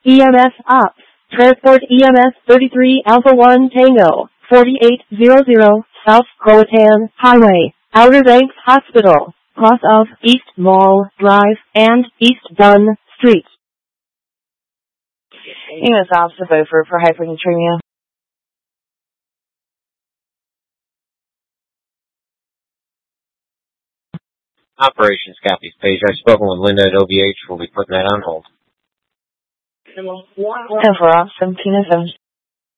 EMS Ops. Transport EMS 33 Alpha 1 Tango, 4800, South Croatan Highway, Outer Banks Hospital, cross of East Mall Drive and East Dunn Street. EMS Ops to Beaufort for hypernatremia. Operations Copy page. I've spoken with Linda at OVH. We'll be putting that on hold. 10-4 off, 1707.